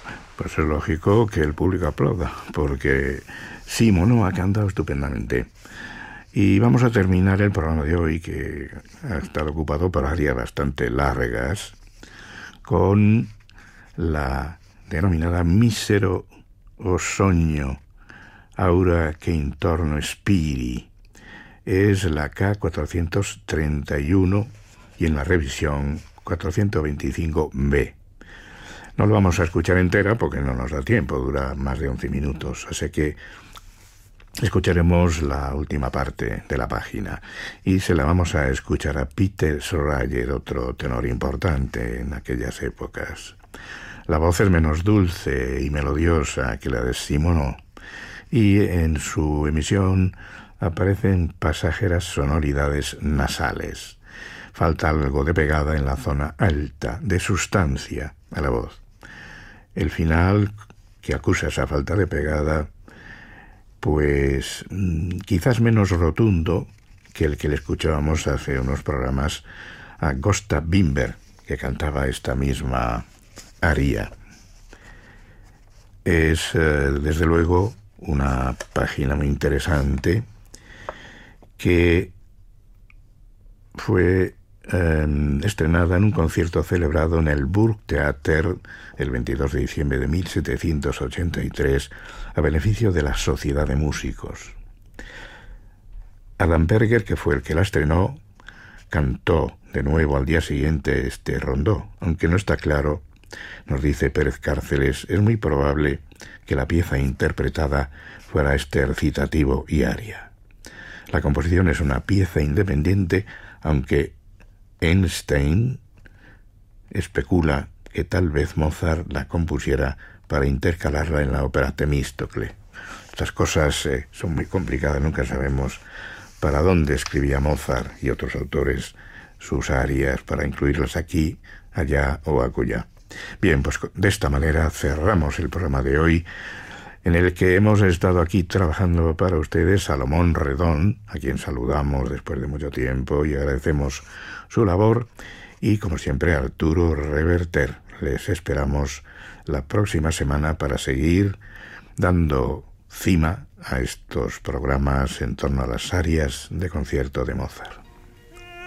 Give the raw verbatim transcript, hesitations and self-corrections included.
Pues es lógico que el público aplauda, porque Simono ha cantado estupendamente. Y vamos a terminar el programa de hoy, que ha estado ocupado por áreas bastante largas, con la denominada Mísero o Sogno, Aura che intorno spiri. Es la K cuatrocientos treinta y uno y en la revisión cuatrocientos veinticinco B. No lo vamos a escuchar entera porque no nos da tiempo, dura más de once minutos, así que escucharemos la última parte de la página y se la vamos a escuchar a Peter Schrager, otro tenor importante en aquellas épocas. La voz es menos dulce y melodiosa que la de Simono y en su emisión aparecen pasajeras sonoridades nasales. Falta algo de pegada en la zona alta, de sustancia a la voz. El final, que acusa esa falta de pegada, pues quizás menos rotundo que el que le escuchábamos hace unos programas a Gösta Winberg, que cantaba esta misma aria. Es, eh, desde luego, una página muy interesante que fue eh, estrenada en un concierto celebrado en el Burgtheater el veintidós de diciembre de mil setecientos ochenta y tres a beneficio de la Sociedad de Músicos. Adam Berger, que fue el que la estrenó, cantó de nuevo al día siguiente este rondó, aunque no está claro, nos dice Pérez Cárceles, es muy probable que la pieza interpretada fuera este recitativo y aria. La composición es una pieza independiente, aunque Einstein especula que tal vez Mozart la compusiera para intercalarla en la ópera Temístocle. Estas cosas eh, son muy complicadas, nunca sabemos para dónde escribía Mozart y otros autores sus arias para incluirlas aquí, allá o acullá. Bien, pues de esta manera cerramos el programa de hoy, en el que hemos estado aquí trabajando para ustedes Salomón Redón, a quien saludamos después de mucho tiempo y agradecemos su labor, y como siempre Arturo Reverter. Les esperamos la próxima semana para seguir dando cima a estos programas en torno a las arias de concierto de Mozart.